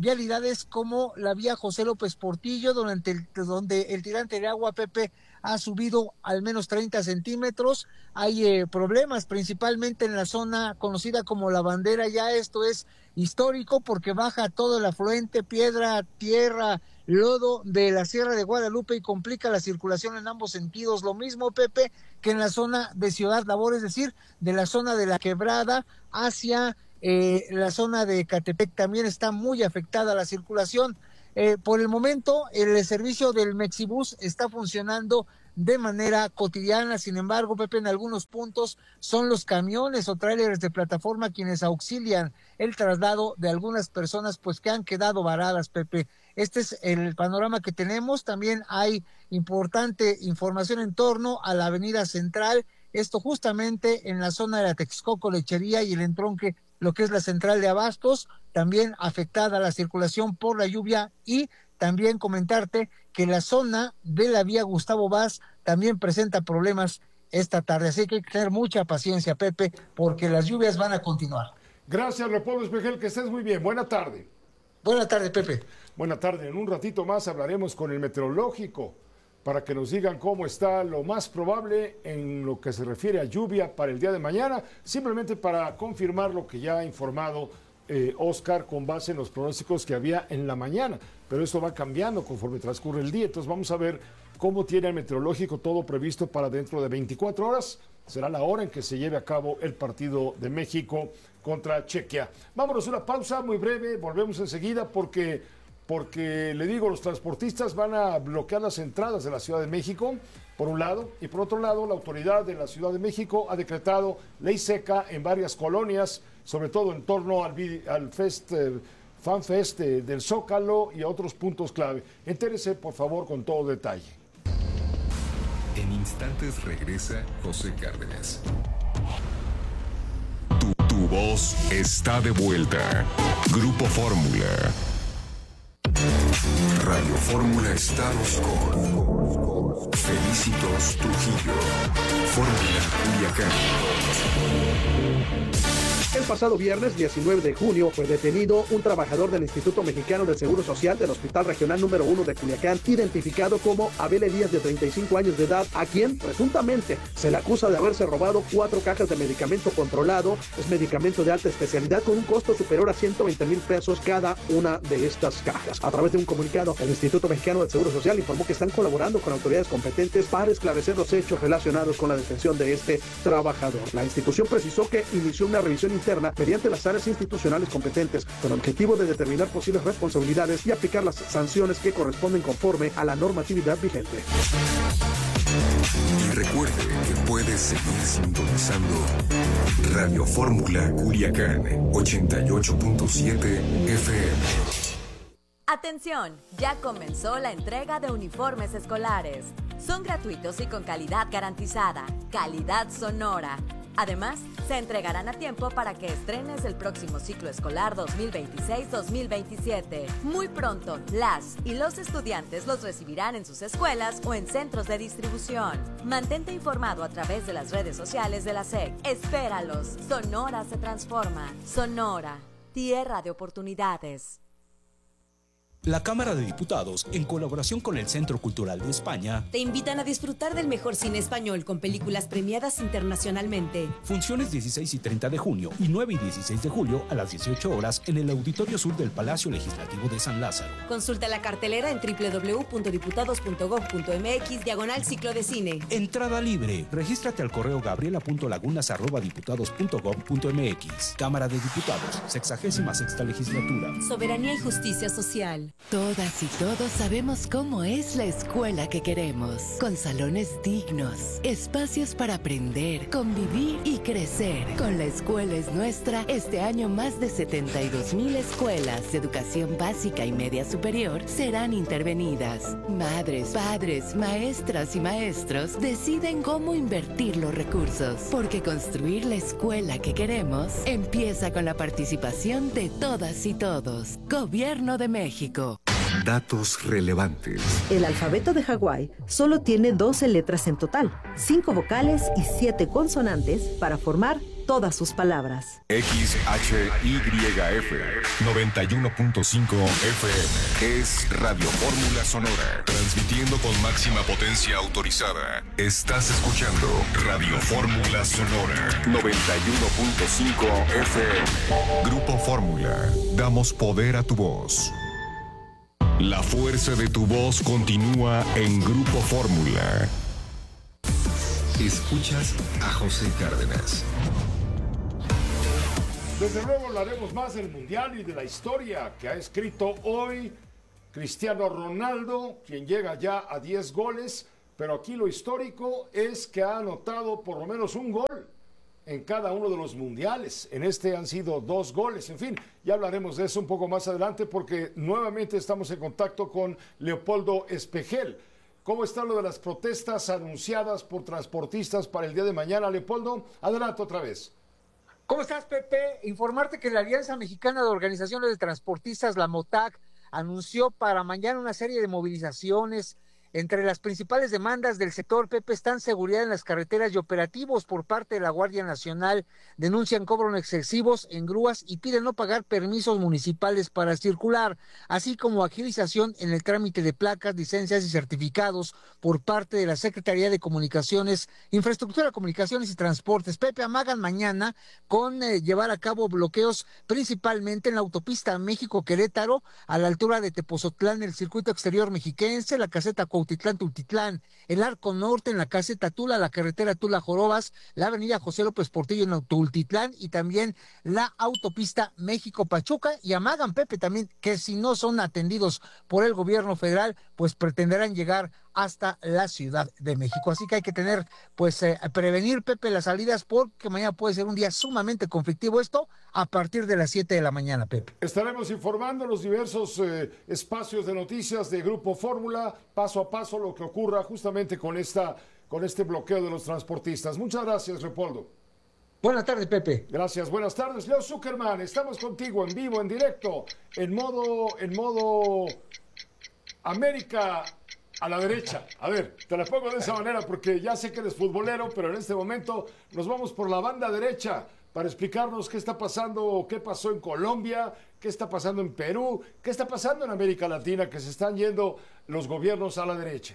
vialidades como la vía José López Portillo, durante el, donde el tirante de agua, Pepe, ha subido al menos treinta centímetros. Hay eh, problemas principalmente en la zona conocida como La Bandera. Ya esto es histórico porque baja todo el afluente, piedra, tierra, lodo de la Sierra de Guadalupe y complica la circulación en ambos sentidos. Lo mismo, Pepe, que en la zona de Ciudad Labor, es decir, de la zona de La Quebrada hacia eh, la zona de Catepec también está muy afectada la circulación. Eh, por el momento, el servicio del Mexibus está funcionando de manera cotidiana. Sin embargo, Pepe, en algunos puntos son los camiones o tráileres de plataforma quienes auxilian el traslado de algunas personas pues que han quedado varadas, Pepe. Este es el panorama que tenemos. También hay importante información en torno a la avenida Central, esto justamente en la zona de la Texcoco Lechería y el entronque, lo que es la central de Abastos, también afectada la circulación por la lluvia. Y también comentarte que la zona de la vía Gustavo Vaz también presenta problemas esta tarde, así que hay que tener mucha paciencia, Pepe, porque las lluvias van a continuar. Gracias, Leopoldo Espejel, que estés muy bien. Buena tarde. Buena tarde, Pepe. Buena tarde. En un ratito más hablaremos con el meteorológico para que nos digan cómo está lo más probable en lo que se refiere a lluvia para el día de mañana, simplemente para confirmar lo que ya ha informado eh, Oscar con base en los pronósticos que había en la mañana. Pero esto va cambiando conforme transcurre el día, entonces vamos a ver cómo tiene el meteorológico todo previsto para dentro de veinticuatro horas. Será la hora en que se lleve a cabo el partido de México contra Chequia. Vámonos a una pausa muy breve, volvemos enseguida porque, porque le digo, los transportistas van a bloquear las entradas de la Ciudad de México, por un lado, y por otro lado, la autoridad de la Ciudad de México ha decretado ley seca en varias colonias, sobre todo en torno al, al Fest, eh, Fan Fest eh, del Zócalo y a otros puntos clave. Entérese, por favor, con todo detalle. En instantes regresa José Cárdenas. Tu, tu voz está de vuelta. Grupo Fórmula. Radio Fórmula Estados con Felicitos Trujillo. Fórmula Culiacán. El pasado viernes diecinueve de junio fue detenido un trabajador del Instituto Mexicano del Seguro Social del Hospital Regional número uno de Culiacán, identificado como Abel Elías, de treinta y cinco años de edad, a quien presuntamente se le acusa de haberse robado cuatro cajas de medicamento controlado. Es medicamento de alta especialidad con un costo superior a ciento veinte mil pesos cada una de estas cajas. A través de un comunicado, el Instituto Mexicano del Seguro Social informó que están colaborando con autoridades competentes para esclarecer los hechos relacionados con la detención de este trabajador. La institución precisó que inició una revisión interna mediante las áreas institucionales competentes con el objetivo de determinar posibles responsabilidades y aplicar las sanciones que corresponden conforme a la normatividad vigente. Y recuerde que puede seguir sintonizando Radio Fórmula Culiacán ochenta y ocho punto siete F M. Atención, ya comenzó la entrega de uniformes escolares. Son gratuitos y con calidad garantizada, calidad Sonora. Además, se entregarán a tiempo para que estrenes el próximo ciclo escolar dos mil veintiséis dos mil veintisiete. Muy pronto, las y los estudiantes los recibirán en sus escuelas o en centros de distribución. Mantente informado a través de las redes sociales de la S E C. Espéralos. Sonora se transforma. Sonora, tierra de oportunidades. La Cámara de Diputados, en colaboración con el Centro Cultural de España, te invitan a disfrutar del mejor cine español con películas premiadas internacionalmente. Funciones dieciséis y treinta de junio y nueve y dieciséis de julio a las dieciocho horas en el Auditorio Sur del Palacio Legislativo de San Lázaro. Consulta la cartelera en doble u doble u doble u punto diputados punto gob punto m x diagonal ciclo de cine. Entrada libre. Regístrate al correo gabriela punto lagunas arroba diputados punto gob punto m x. Cámara de Diputados, sexagésima sexta legislatura. Soberanía y justicia social. Todas y todos sabemos cómo es la escuela que queremos, con salones dignos, espacios para aprender, convivir y crecer. Con La Escuela es Nuestra, este año más de setenta y dos mil escuelas de educación básica y media superior serán intervenidas. Madres, padres, maestras y maestros deciden cómo invertir los recursos, porque construir la escuela que queremos empieza con la participación de todas y todos. Gobierno de México. Datos relevantes. El alfabeto de Hawái solo tiene doce letras en total, cinco vocales y siete consonantes para formar todas sus palabras. X H Y F noventa y uno punto cinco F M es Radio Fórmula Sonora, transmitiendo con máxima potencia autorizada. Estás escuchando Radio Fórmula Sonora noventa y uno punto cinco F M. Grupo Fórmula, damos poder a tu voz. La fuerza de tu voz continúa en Grupo Fórmula. Escuchas a José Cárdenas. Desde luego hablaremos más del Mundial y de la historia que ha escrito hoy Cristiano Ronaldo, quien llega ya a diez goles, pero aquí lo histórico es que ha anotado por lo menos un gol en cada uno de los mundiales. En este han sido dos goles. En fin, ya hablaremos de eso un poco más adelante porque nuevamente estamos en contacto con Leopoldo Espejel. ¿Cómo está lo de las protestas anunciadas por transportistas para el día de mañana, Leopoldo? Adelante otra vez. ¿Cómo estás, Pepe? Informarte que la Alianza Mexicana de Organizaciones de Transportistas, la MOTAC, anunció para mañana una serie de movilizaciones. Entre las principales demandas del sector, Pepe, están seguridad en las carreteras y operativos por parte de la Guardia Nacional. Denuncian cobros excesivos en grúas y piden no pagar permisos municipales para circular, así como agilización en el trámite de placas, licencias y certificados por parte de la Secretaría de Comunicaciones, Infraestructura, Comunicaciones y Transportes. Pepe, amagan mañana con eh, llevar a cabo bloqueos principalmente en la autopista México-Querétaro, a la altura de Tepozotlán, el circuito exterior mexiquense, la caseta Cuautitlán, Tultitlán, el Arco Norte en la caseta Tula, la carretera Tula-Jorobas, la avenida José López Portillo en Tultitlán y también la autopista México-Pachuca. Y amagan, Pepe, también que si no son atendidos por el gobierno federal, pues pretenderán llegar hasta la Ciudad de México. Así que hay que tener, pues, eh, prevenir, Pepe, las salidas porque mañana puede ser un día sumamente conflictivo esto a partir de las siete de la mañana, Pepe. Estaremos informando los diversos eh, espacios de noticias de Grupo Fórmula, paso a paso lo que ocurra justamente con, esta, con este bloqueo de los transportistas. Muchas gracias, Leopoldo. Buenas tardes, Pepe. Gracias, buenas tardes. Leo Zuckerman, estamos contigo en vivo, en directo, en modo, en modo América a la derecha. A ver, te la pongo de esa manera porque ya sé que eres futbolero, pero en este momento nos vamos por la banda derecha para explicarnos qué está pasando, qué pasó en Colombia, qué está pasando en Perú, qué está pasando en América Latina, que se están yendo los gobiernos a la derecha.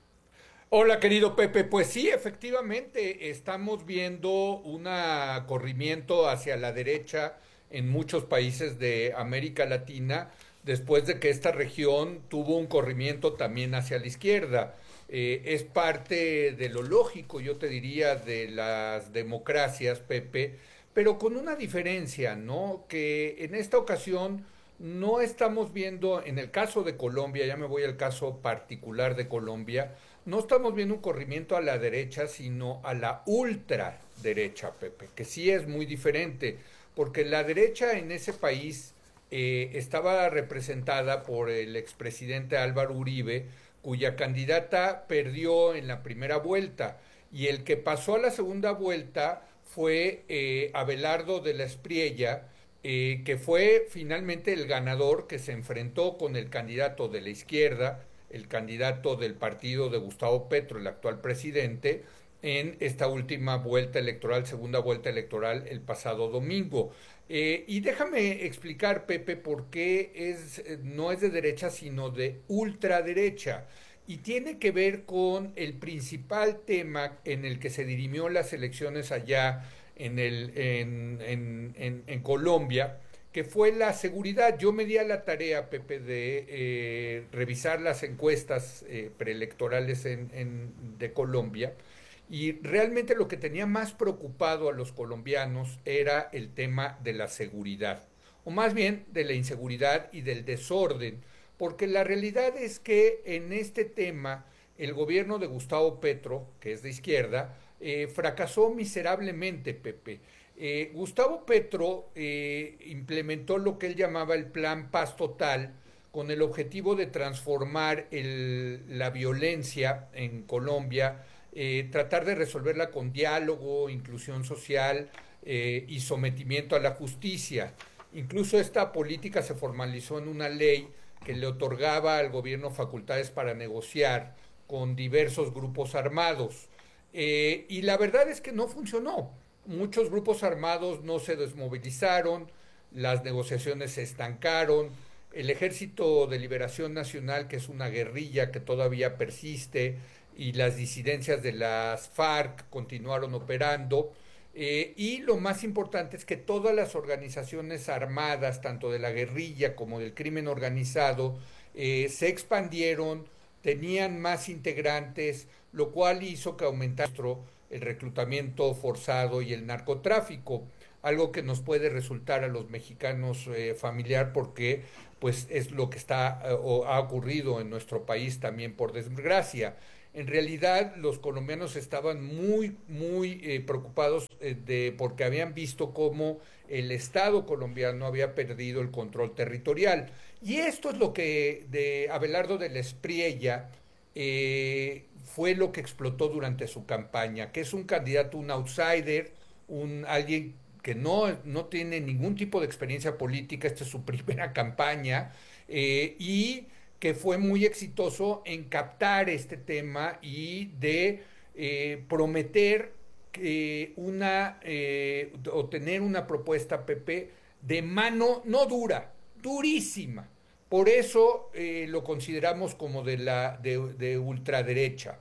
Hola, querido Pepe. Pues sí, efectivamente, estamos viendo un corrimiento hacia la derecha en muchos países de América Latina, después de que esta región tuvo un corrimiento también hacia la izquierda. Eh, es parte de lo lógico, yo te diría, de las democracias, Pepe, pero con una diferencia, ¿no? Que en esta ocasión no estamos viendo, en el caso de Colombia, ya me voy al caso particular de Colombia, no estamos viendo un corrimiento a la derecha, sino a la ultraderecha, Pepe, que sí es muy diferente, porque la derecha en ese país eh, estaba representada por el expresidente Álvaro Uribe, cuya candidata perdió en la primera vuelta, y el que pasó a la segunda vuelta fue eh, Abelardo de la Espriella, eh, que fue finalmente el ganador, que se enfrentó con el candidato de la izquierda, el candidato del partido de Gustavo Petro, el actual presidente, en esta última vuelta electoral, segunda vuelta electoral, el pasado domingo. Eh, y déjame explicar, Pepe, por qué es, no es de derecha, sino de ultraderecha. Y tiene que ver con el principal tema en el que se dirimió las elecciones allá en, el, en, en, en, en Colombia, que fue la seguridad. Yo me di a la tarea, Pepe, de eh, revisar las encuestas eh, preelectorales en, en, de Colombia, y realmente lo que tenía más preocupado a los colombianos era el tema de la seguridad, o más bien de la inseguridad y del desorden, porque la realidad es que en este tema el gobierno de Gustavo Petro, que es de izquierda, eh, fracasó miserablemente, Pepe. Eh, Gustavo Petro eh, implementó lo que él llamaba el Plan Paz Total, con el objetivo de transformar el, la violencia en Colombia, eh, tratar de resolverla con diálogo, inclusión social eh, y sometimiento a la justicia. Incluso esta política se formalizó en una ley que le otorgaba al gobierno facultades para negociar con diversos grupos armados. Eh, y la verdad es que no funcionó. muchos grupos armados no se desmovilizaron, las negociaciones se estancaron, el Ejército de Liberación Nacional, que es una guerrilla que todavía persiste, y las disidencias de las FARC continuaron operando, eh, y lo más importante es que todas las organizaciones armadas, tanto de la guerrilla como del crimen organizado, eh, se expandieron, tenían más integrantes, lo cual hizo que aumentara el reclutamiento forzado y el narcotráfico, algo que nos puede resultar a los mexicanos eh, familiar porque pues es lo que está eh, o ha ocurrido en nuestro país también, por desgracia. En realidad los colombianos estaban muy, muy eh, preocupados eh, de, porque habían visto cómo el Estado colombiano había perdido el control territorial. Y esto es lo que de Abelardo de la Espriella eh, fue lo que explotó durante su campaña, que es un candidato, un outsider, un alguien que no, no tiene ningún tipo de experiencia política, esta es su primera campaña, eh, y que fue muy exitoso en captar este tema y de eh, prometer eh, una, eh, o tener una propuesta, Pepe, de mano no dura, durísima. Por eso eh, lo consideramos como de, la, de, de ultraderecha.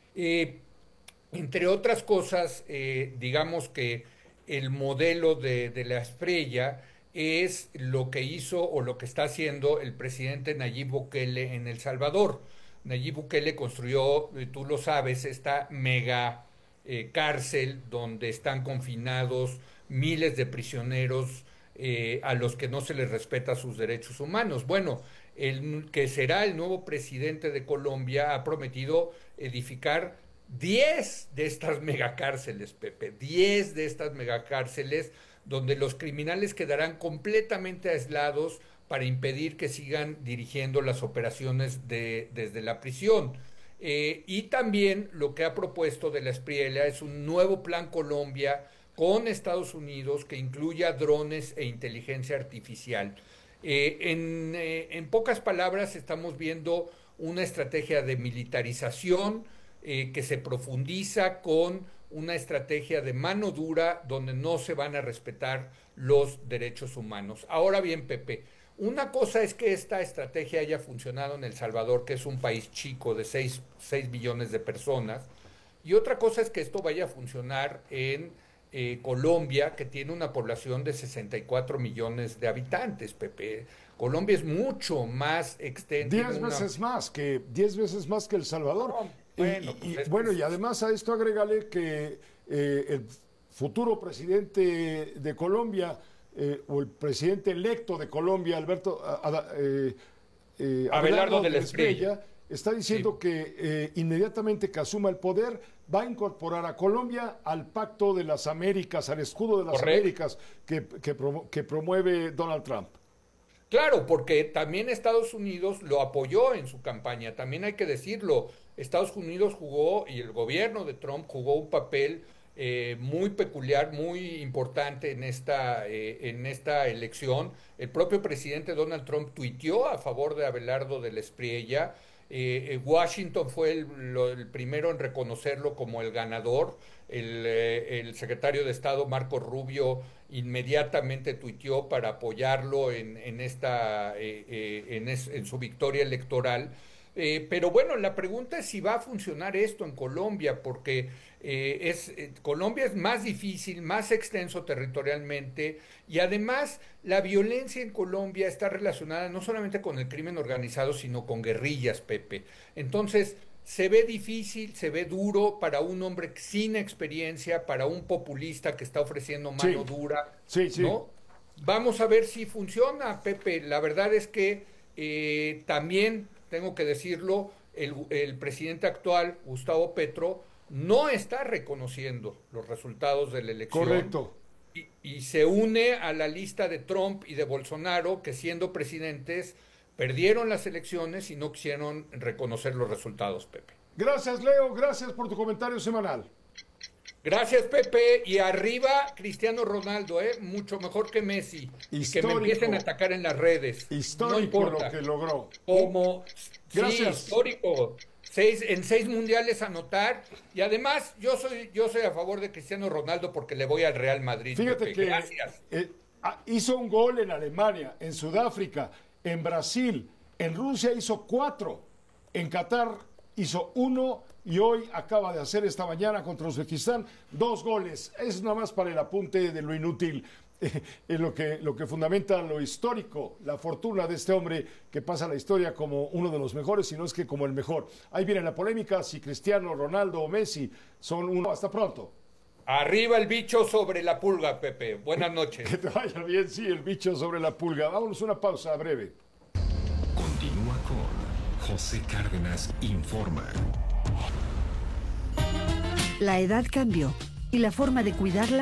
Eh, entre otras cosas, eh, digamos que el modelo de, de la Espriella es lo que hizo o lo que está haciendo el presidente Nayib Bukele en El Salvador. Nayib Bukele construyó, tú lo sabes, esta mega eh, cárcel donde están confinados miles de prisioneros eh, a los que no se les respeta sus derechos humanos. Bueno, el que será el nuevo presidente de Colombia ha prometido edificar diez de estas megacárceles, Pepe, diez de estas megacárceles donde los criminales quedarán completamente aislados para impedir que sigan dirigiendo las operaciones de, desde la prisión. Eh, y también lo que ha propuesto de la Espriella es un nuevo plan Colombia con Estados Unidos que incluya drones e inteligencia artificial. Eh, en, eh, en pocas palabras, estamos viendo una estrategia de militarización eh, que se profundiza con una estrategia de mano dura donde no se van a respetar los derechos humanos. Ahora bien, Pepe, una cosa es que esta estrategia haya funcionado en El Salvador, que es un país chico de seis billones de personas, y otra cosa es que esto vaya a funcionar en eh, Colombia, que tiene una población de sesenta y cuatro millones de habitantes, Pepe. Colombia es mucho más extensa. Diez una... veces más que diez veces más que El Salvador. No, bueno, y, pues y, bueno, y además a esto agrégale que eh, el futuro presidente de Colombia eh, o el presidente electo de Colombia, Alberto a, eh, eh, Abelardo de la Espriella, está diciendo sí. que eh, inmediatamente que asuma el poder va a incorporar a Colombia al Pacto de las Américas, al escudo de las Correcto. Américas que, que, promu que promueve Donald Trump. Claro, porque también Estados Unidos lo apoyó en su campaña, también hay que decirlo, Estados Unidos jugó y el gobierno de Trump jugó un papel eh, muy peculiar, muy importante en esta, eh, en esta elección. El propio presidente Donald Trump tuiteó a favor de Abelardo de la Espriella. Eh, Washington fue el, lo, el primero en reconocerlo como el ganador. El, eh, el secretario de Estado Marco Rubio inmediatamente tuiteó para apoyarlo en, en, esta, eh, eh, en, es, en su victoria electoral. Eh, pero bueno, la pregunta es si va a funcionar esto en Colombia, porque eh, es, eh, Colombia es más difícil, más extenso territorialmente, y además la violencia en Colombia está relacionada no solamente con el crimen organizado, sino con guerrillas, Pepe. Entonces, se ve difícil, se ve duro para un hombre sin experiencia, para un populista que está ofreciendo mano sí. dura, sí, sí. ¿no? Vamos a ver si funciona, Pepe. La verdad es que eh, también... tengo que decirlo, el, el presidente actual, Gustavo Petro, no está reconociendo los resultados de la elección. Correcto. Y, y se une a la lista de Trump y de Bolsonaro, que siendo presidentes, perdieron las elecciones y no quisieron reconocer los resultados, Pepe. Gracias, Leo. Gracias por tu comentario semanal. Gracias, Pepe. Y arriba, Cristiano Ronaldo, ¿eh? Mucho mejor que Messi. Histórico. Y que me empiecen a atacar en las redes. Histórico no importa. Lo que logró. Como, Gracias. Sí, histórico. Seis, en seis mundiales anotar, y además yo soy yo soy a favor de Cristiano Ronaldo porque le voy al Real Madrid. Fíjate Pepe. que Gracias. Eh, hizo un gol en Alemania, en Sudáfrica, en Brasil, en Rusia hizo cuatro, en Qatar hizo uno y hoy acaba de hacer esta mañana contra Uzbekistán dos goles. Es nada más para el apunte de lo inútil. Eh, lo que, lo que fundamenta lo histórico, la fortuna de este hombre que pasa la historia como uno de los mejores, si no es que como el mejor. Ahí viene la polémica, si Cristiano, Ronaldo o Messi son uno. Hasta pronto. Arriba el bicho sobre la pulga, Pepe. Buenas noches. Que te vaya bien, sí, el bicho sobre la pulga. Vámonos a una pausa breve. Continúa con José Cárdenas Informa. La edad cambió y la forma de cuidarla